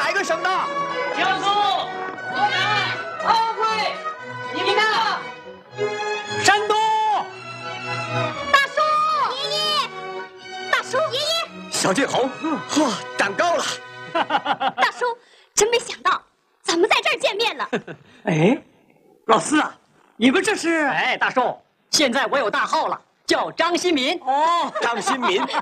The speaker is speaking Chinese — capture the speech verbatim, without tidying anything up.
哪一个省的？ 江苏、河南、安徽、宁夏、 山东。 大叔，爷爷，大叔，爷爷。 小俊红，哇，长高了。 大叔，真没想到咱们在这儿见面了。 哎，老四啊，你们这是？ 哎，大叔，现在我有大号了，叫张新民。 哦，张新民，